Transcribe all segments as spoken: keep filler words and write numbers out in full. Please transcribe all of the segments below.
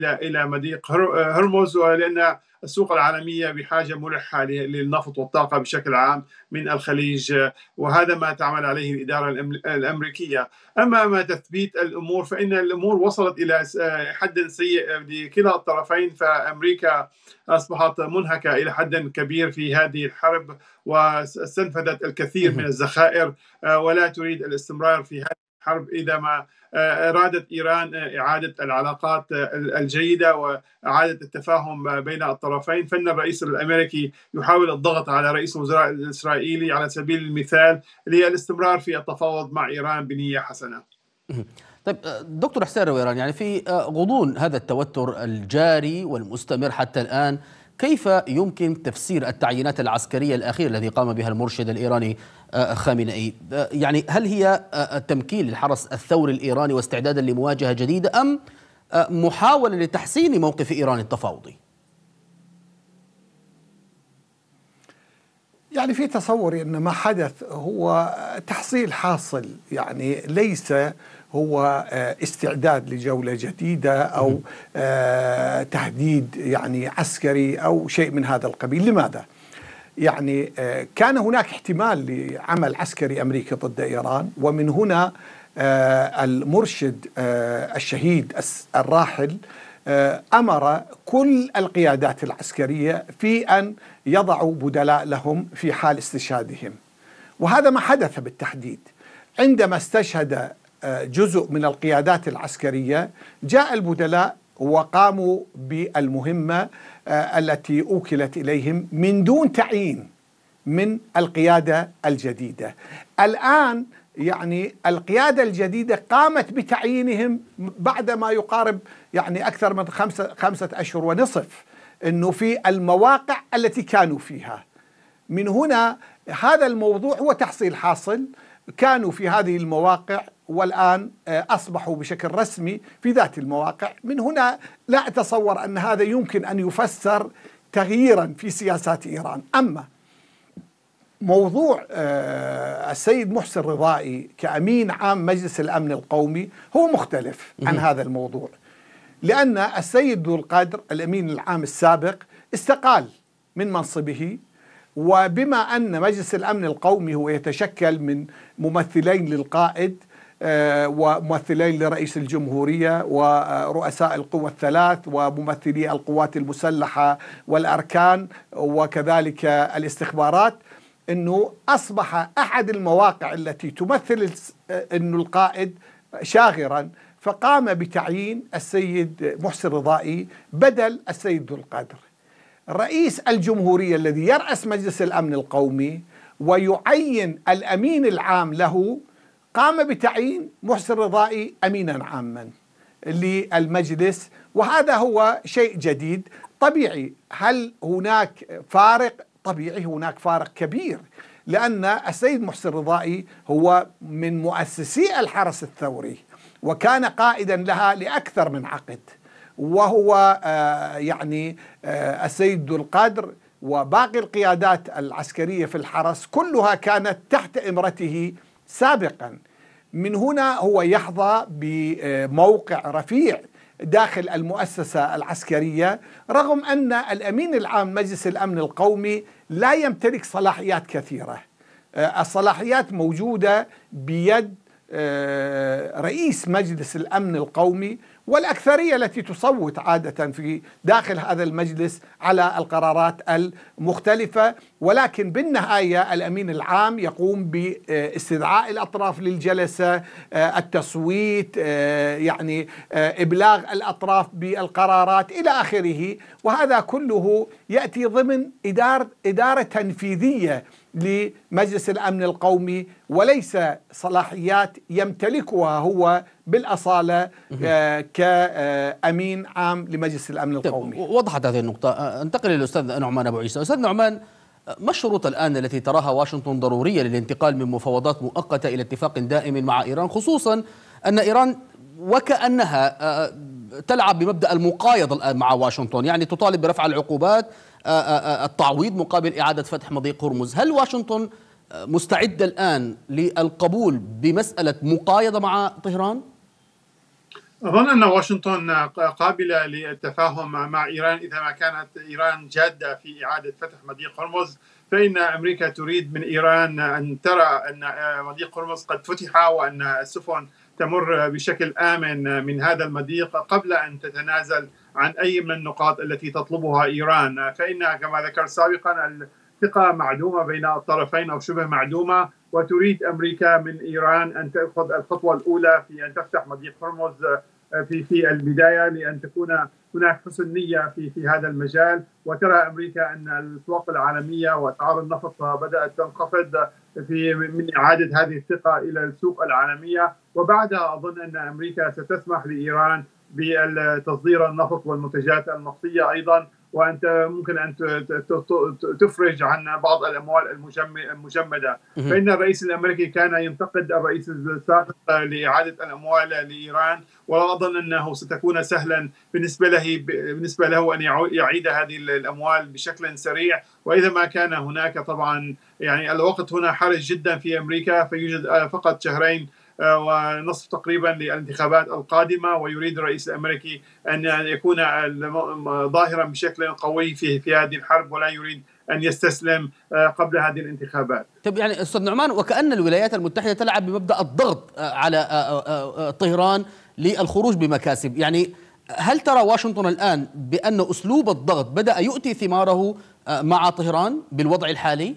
إلى مضيق هرمز، لأن السوق العالمية بحاجة ملحة للنفط والطاقة بشكل عام من الخليج، وهذا ما تعمل عليه الإدارة الأمريكية. أما ما تثبيت الأمور فإن الأمور وصلت إلى حد سيء لكلا الطرفين، فأمريكا أصبحت منهكة إلى حد كبير في هذه الحرب، واستنفذت الكثير من الذخائر ولا تريد الاستمرار في هذه الحرب إذا ما أرادت إيران إعادة العلاقات الجيدة وإعادة التفاهم بين الطرفين. فإن الرئيس الأمريكي يحاول الضغط على رئيس الوزراء الإسرائيلي على سبيل المثال للاستمرار في التفاوض مع إيران بنية حسنة. طيب دكتور حسين رويران، يعني في غضون هذا التوتر الجاري والمستمر حتى الآن، كيف يمكن تفسير التعيينات العسكرية الأخيرة التي قام بها المرشد الإيراني خامنئي؟ يعني هل هي تمكين للحرس الثوري الإيراني واستعدادا لمواجهة جديدة، أم محاولة لتحسين موقف إيران التفاوضي؟ يعني في تصوري أن ما حدث هو تحصيل حاصل، يعني ليس هو استعداد لجولة جديدة أو تهديد يعني عسكري أو شيء من هذا القبيل. لماذا؟ يعني كان هناك احتمال لعمل عسكري أمريكي ضد إيران، ومن هنا المرشد الشهيد الراحل أمر كل القيادات العسكرية في أن يضعوا بدلاء لهم في حال استشهادهم، وهذا ما حدث بالتحديد. عندما استشهد جزء من القيادات العسكرية جاء البدلاء وقاموا بالمهمة التي أوكلت إليهم من دون تعيين من القيادة الجديدة. الآن يعني القيادة الجديدة قامت بتعيينهم بعد ما يقارب يعني أكثر من خمسة, خمسة أشهر ونصف أنه في المواقع التي كانوا فيها. من هنا هذا الموضوع هو تحصيل حاصل، كانوا في هذه المواقع والآن أصبحوا بشكل رسمي في ذات المواقع. من هنا لا أتصور أن هذا يمكن أن يفسر تغييرا في سياسات إيران. أما موضوع السيد محسن رضائي كأمين عام مجلس الأمن القومي هو مختلف عن هذا الموضوع، لأن السيد ذو القدر الأمين العام السابق استقال من منصبه، وبما أن مجلس الأمن القومي هو يتشكل من ممثلين للقائد وممثلين لرئيس الجمهورية ورؤساء القوى الثلاث وممثلي القوات المسلحة والأركان وكذلك الاستخبارات، أنه أصبح أحد المواقع التي تمثل أن القائد شاغرا، فقام بتعيين السيد محسن رضائي بدل السيد ذو القدر. رئيس الجمهورية الذي يرأس مجلس الأمن القومي ويعين الأمين العام له قام بتعيين محسن رضائي أمينا عاما للمجلس، وهذا هو شيء جديد. طبيعي هل هناك فارق؟ طبيعي هناك فارق كبير، لأن السيد محسن رضائي هو من مؤسسي الحرس الثوري وكان قائدا لها لأكثر من عقد، وهو آه يعني آه السيد ذو القدر وباقي القيادات العسكرية في الحرس كلها كانت تحت إمرته سابقا. من هنا هو يحظى بموقع رفيع داخل المؤسسة العسكرية، رغم أن الأمين العام مجلس الأمن القومي لا يمتلك صلاحيات كثيرة. الصلاحيات موجودة بيد رئيس مجلس الأمن القومي والأكثرية التي تصوت عادة في داخل هذا المجلس على القرارات المختلفة، ولكن بالنهاية الأمين العام يقوم باستدعاء الأطراف للجلسة، التصويت، يعني إبلاغ الأطراف بالقرارات إلى آخره، وهذا كله يأتي ضمن إدارة, إدارة تنفيذية لمجلس الأمن القومي وليس صلاحيات يمتلكها هو بالأصالة كأمين عام لمجلس الأمن القومي. وضحت هذه النقطة. انتقل للأستاذ نعمان أبو عيسى. أستاذ نعمان، ما الشروط الآن التي تراها واشنطن ضرورية للانتقال من مفاوضات مؤقتة إلى اتفاق دائم مع إيران، خصوصا أن إيران وكأنها تلعب بمبدأ المقايضة الآن مع واشنطن، يعني تطالب برفع العقوبات، التعويض مقابل إعادة فتح مضيق هرمز. هل واشنطن مستعدة الآن للقبول بمسألة مقايضة مع طهران؟ أظن أن واشنطن قابلة للتفاهم مع إيران إذا ما كانت إيران جادة في إعادة فتح مضيق هرمز، فإن أمريكا تريد من إيران أن ترى أن مضيق هرمز قد فتح وأن السفن تمر بشكل آمن من هذا المضيق قبل أن تتنازل عن أي من النقاط التي تطلبها إيران. فإن كما ذكرت سابقا الثقة معدومة بين الطرفين أو شبه معدومة، وتريد أمريكا من إيران أن تأخذ الخطوة الأولى في أن تفتح مضيق هرمز في في البداية، لأن تكون هناك حسن نية في في هذا المجال. وترى أمريكا أن الأسواق العالمية وأسعار النفط بدأت تنخفض في من إعادة هذه الثقة إلى السوق العالمية، وبعدها أظن أن أمريكا ستسمح لإيران بتصدير النفط والمنتجات النفطية أيضا، وأنت ممكن أن تفرج عن بعض الأموال المجمدة. فإن الرئيس الأمريكي كان ينتقد الرئيس السابق لإعادة الأموال لإيران، ولا أظن أنه ستكون سهلا بالنسبة له بالنسبة له أن يعيد هذه الأموال بشكل سريع. وإذا ما كان هناك طبعا يعني الوقت هنا حرج جدا في أمريكا، فيوجد فقط شهرين ونصف تقريبا للانتخابات القادمة، ويريد الرئيس الأمريكي أن يكون ظاهرا بشكل قوي في في هذه الحرب، ولا يريد أن يستسلم قبل هذه الانتخابات. طيب يعني أستاذ نعمان، وكأن الولايات المتحدة تلعب بمبدأ الضغط على طهران للخروج بمكاسب، يعني هل ترى واشنطن الآن بأن أسلوب الضغط بدأ يؤتي ثماره مع طهران بالوضع الحالي؟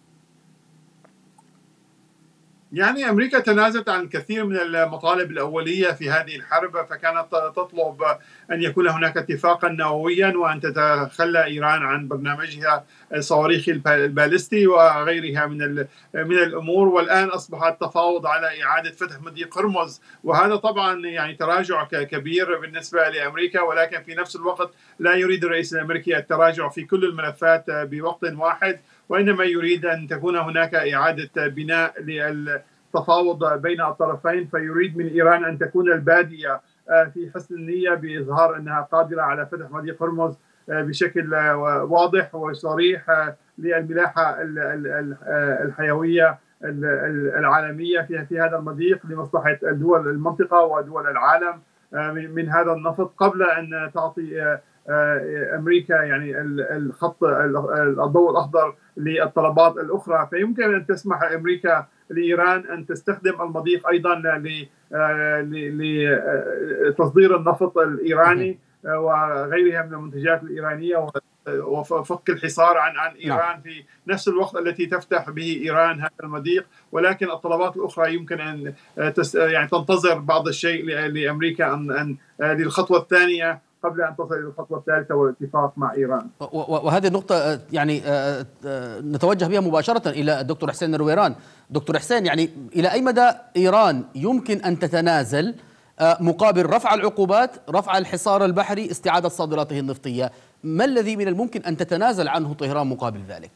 يعني أمريكا تنازلت عن الكثير من المطالب الأولية في هذه الحرب، فكانت تطلب أن يكون هناك اتفاقا نوويا وأن تتخلى إيران عن برنامجها الصواريخي البالستي وغيرها من من الأمور. والآن أصبح التفاوض على إعادة فتح مضيق هرمز، وهذا طبعا يعني تراجع كبير بالنسبة لأمريكا، ولكن في نفس الوقت لا يريد الرئيس الأمريكي التراجع في كل الملفات بوقت واحد، وإنما يريد أن تكون هناك إعادة بناء للتفاوض بين الطرفين. فيريد من إيران أن تكون البادية في حسن النية بإظهار أنها قادرة على فتح مضيق هرمز بشكل واضح وصريح للملاحة الحيوية العالمية في هذا المضيق لمصلحة دول المنطقة ودول العالم من هذا النفط، قبل أن تعطي أمريكا يعني الخط الضوء الأخضر للطلبات الأخرى. فيمكن أن تسمح أمريكا لإيران أن تستخدم المضيق أيضا لتصدير النفط الإيراني وغيرها من المنتجات الإيرانية وفك الحصار عن عن إيران في نفس الوقت التي تفتح به إيران هذا المضيق. ولكن الطلبات الأخرى يمكن أن يعني تنتظر بعض الشيء لأمريكا أن أن للخطوة الثانية قبل أن تصل إلى الخطوة الثالثة والاتفاق مع إيران. وهذه النقطة يعني نتوجه بها مباشرة إلى الدكتور حسين الرويران. دكتور حسين، يعني إلى أي مدى إيران يمكن أن تتنازل مقابل رفع العقوبات، رفع الحصار البحري، استعادة صادراته النفطية؟ ما الذي من الممكن أن تتنازل عنه طهران مقابل ذلك؟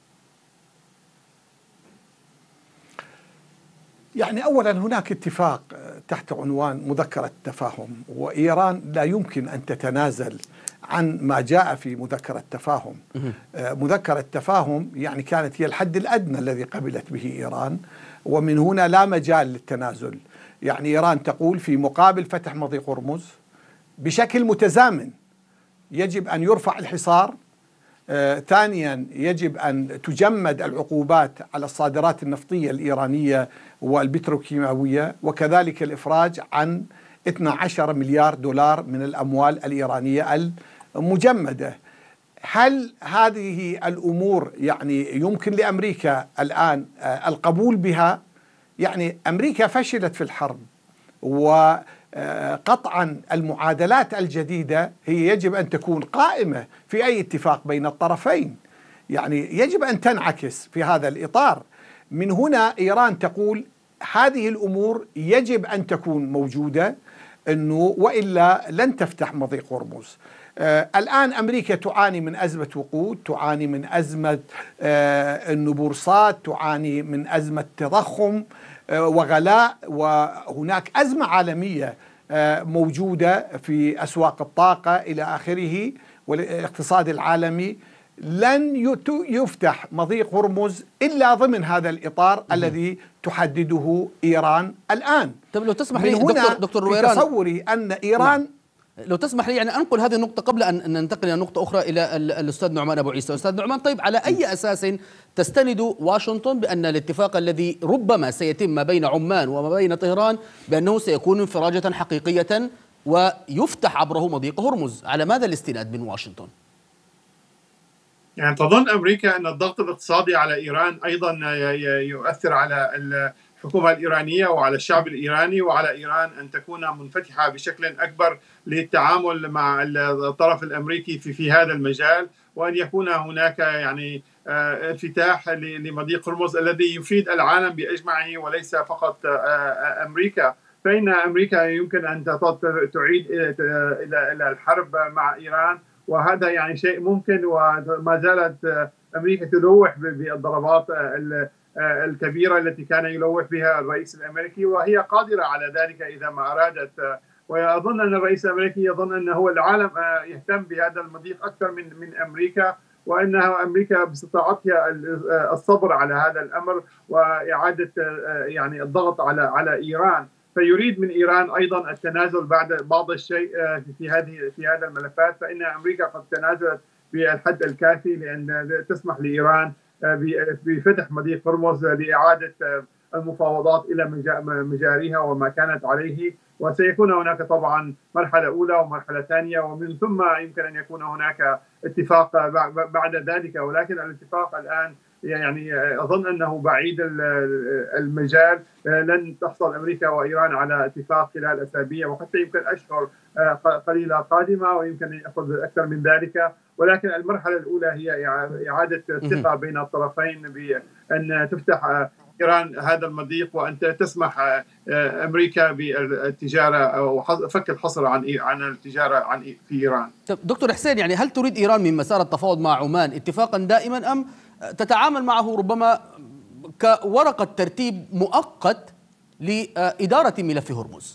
يعني أولا هناك اتفاق تحت عنوان مذكرة التفاهم، وإيران لا يمكن أن تتنازل عن ما جاء في مذكرة التفاهم. مذكرة التفاهم يعني كانت هي الحد الأدنى الذي قبلت به إيران، ومن هنا لا مجال للتنازل. يعني إيران تقول في مقابل فتح مضيق هرمز بشكل متزامن يجب أن يرفع الحصار، آه، ثانيا يجب أن تجمد العقوبات على الصادرات النفطية الإيرانية والبتروكيماوية، وكذلك الإفراج عن اثني عشر مليار دولار من الأموال الإيرانية المجمدة. هل هذه الأمور يعني يمكن لأمريكا الآن آه القبول بها؟ يعني أمريكا فشلت في الحرب، وقطعا المعادلات الجديدة هي يجب أن تكون قائمة في أي اتفاق بين الطرفين، يعني يجب أن تنعكس في هذا الإطار. من هنا إيران تقول هذه الأمور يجب أن تكون موجودة، أنه وإلا لن تفتح مضيق هرمز. آه الآن أمريكا تعاني من أزمة وقود، تعاني من أزمة آه البورصات، تعاني من أزمة تضخم آه وغلاء، وهناك أزمة عالمية آه موجودة في أسواق الطاقة إلى آخره، والاقتصاد العالمي. لن يفتح مضيق هرمز إلا ضمن هذا الإطار الذي تحدده إيران الآن. طب لو تسمح لي دكتور دكتور رويران، في تصوري أن إيران نعم. لو تسمح لي يعني أنقل هذه النقطة قبل أن ننتقل إلى نقطة أخرى إلى الأستاذ نعمان أبو عيسى. أستاذ نعمان، طيب على أي أساس تستند واشنطن بأن الاتفاق الذي ربما سيتم ما بين عمان وما بين طهران بأنه سيكون انفراجة حقيقية ويفتح عبره مضيق هرمز؟ على ماذا الاستناد من واشنطن؟ يعني تظن أمريكا أن الضغط الاقتصادي على إيران أيضا يؤثر على الحكومة الإيرانية وعلى الشعب الإيراني، وعلى إيران أن تكون منفتحة بشكل أكبر للتعامل مع الطرف الأمريكي في في هذا المجال، وأن يكون هناك يعني انفتاح لمضيق هرمز الذي يفيد العالم بأجمعه وليس فقط أمريكا. فإن أمريكا يمكن أن تعيد إلى إلى الحرب مع إيران، وهذا يعني شيء ممكن، وما زالت أمريكا تلوح بالضربات الكبيرة التي كان يلوح بها الرئيس الأمريكي، وهي قادرة على ذلك إذا ما أرادت. وأظن أن الرئيس الأمريكي يظن أنه العالم يهتم بهذا المضيق أكثر من من أمريكا، وأنها أمريكا باستطاعتها الصبر على هذا الأمر وإعادة يعني الضغط على على إيران. فيريد من إيران أيضا التنازل بعد بعض الشيء في هذه في هذا الملفات، فإن أمريكا قد تنازلت بالحد الكافي لأن تسمح لإيران بفتح مضيق هرمز لإعادة المفاوضات إلى مجاريها وما كانت عليه. وسيكون هناك طبعا مرحلة أولى ومرحلة ثانية، ومن ثم يمكن أن يكون هناك اتفاق بعد ذلك، ولكن الاتفاق الآن يعني أظن أنه بعيد المجال. لن تحصل أمريكا وإيران على اتفاق خلال أسابيع وحتى يمكن أشهر قليلة قادمة، ويمكن أن يأخذ أكثر من ذلك. ولكن المرحلة الأولى هي إعادة الثقة بين الطرفين بأن تفتح إيران هذا المضيق، وأن تسمح أمريكا بالتجارة أو فك الحصر عن عن التجارة عن في إيران. دكتور حسين، يعني هل تريد إيران من مسار التفاوض مع عمان اتفاقا دائما، أم تتعامل معه ربما كورقة ترتيب مؤقت لإدارة ملف هرمز؟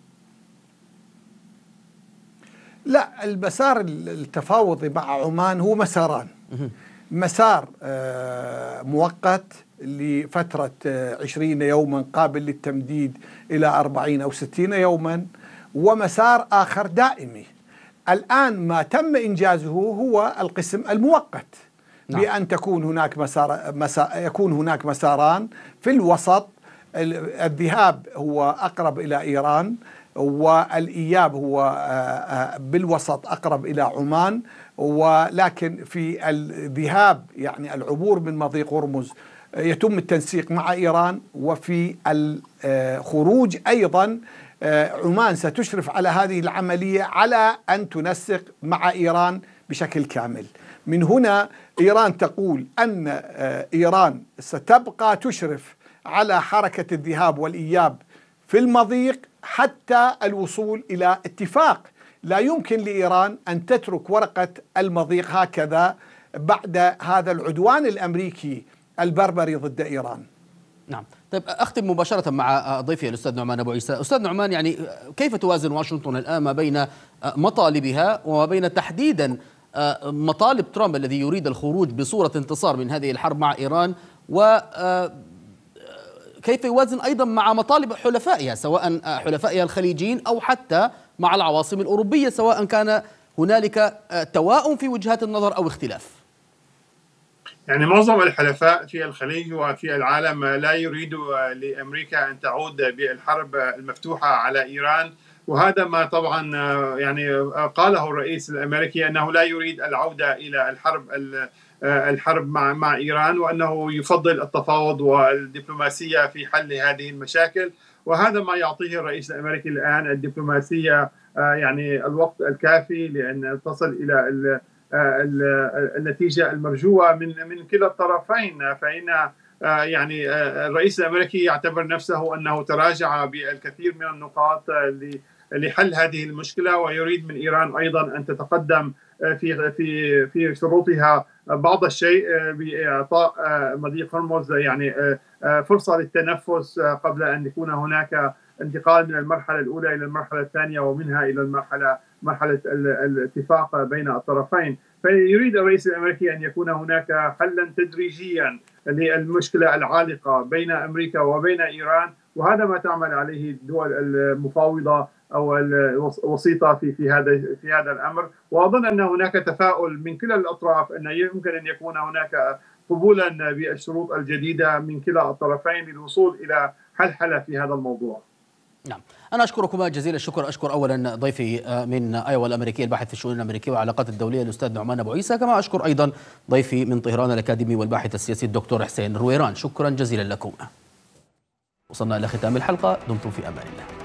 لا، المسار التفاوضي مع عمان هو مساران. مسار مؤقت لفترة عشرين يوما قابل للتمديد إلى أربعين أو ستين يوما، ومسار آخر دائمي. الآن ما تم إنجازه هو القسم المؤقت، نعم. بأن تكون هناك مسار مسا يكون هناك مساران في الوسط. الذهاب هو أقرب إلى إيران، والإياب هو بالوسط أقرب إلى عمان. ولكن في الذهاب يعني العبور من مضيق هرمز يتم التنسيق مع إيران، وفي الخروج أيضا عمان ستشرف على هذه العملية على أن تنسق مع إيران بشكل كامل. من هنا إيران تقول أن إيران ستبقى تشرف على حركة الذهاب والإياب في المضيق حتى الوصول إلى اتفاق. لا يمكن لإيران أن تترك ورقة المضيق هكذا بعد هذا العدوان الأمريكي البربري ضد إيران. نعم. طيب أختم مباشرة مع ضيفي الأستاذ نعمان أبو عيسى. أستاذ نعمان، يعني كيف توازن واشنطن الآن ما بين مطالبها وما بين تحديدا مطالب ترامب الذي يريد الخروج بصورة انتصار من هذه الحرب مع إيران، وكيف يوازن أيضا مع مطالب حلفائها سواء حلفائها الخليجيين أو حتى مع العواصم الأوروبية، سواء كان هنالك تواؤم في وجهات النظر أو اختلاف؟ يعني معظم الحلفاء في الخليج وفي العالم لا يريدوا لأمريكا أن تعود بالحرب المفتوحة على إيران، وهذا ما طبعا يعني قاله الرئيس الأمريكي أنه لا يريد العودة إلى الحرب الحرب مع مع إيران، وأنه يفضل التفاوض والدبلوماسية في حل هذه المشاكل. وهذا ما يعطيه الرئيس الأمريكي الآن، الدبلوماسية يعني الوقت الكافي لأن تصل إلى النتيجة المرجوة من من كلا الطرفين. فإن يعني الرئيس الأمريكي يعتبر نفسه أنه تراجع بالكثير من النقاط لحل هذه المشكلة، ويريد من إيران أيضا أن تتقدم في في في شروطها بعض الشيء بإعطاء مضيق هرمز يعني فرصة للتنفس قبل أن يكون هناك انتقال من المرحلة الأولى إلى المرحلة الثانية ومنها إلى المرحلة مرحلة الاتفاق بين الطرفين. فيريد الرئيس الأمريكي أن يكون هناك حلا تدريجيا للمشكلة العالقة بين أمريكا وبين إيران، وهذا ما تعمل عليه الدول المفاوضة أو الوسيطة في في هذا في هذا الأمر. وأظن أن هناك تفاؤل من كلا الأطراف أن يمكن أن يكون هناك قبولا بالشروط الجديدة من كلا الطرفين للوصول إلى حلحلة في هذا الموضوع. نعم، أنا أشكركما جزيل الشكر. أشكر أولا ضيفي من أيوا الأمريكية الباحث في الشؤون الأمريكية والعلاقات الدولية الأستاذ نعمان أبو عيسى، كما أشكر أيضا ضيفي من طهران الأكاديمي والباحث السياسي الدكتور حسين رويران. شكرا جزيلا لكم. وصلنا إلى ختام الحلقة، دمتم في أمان الله.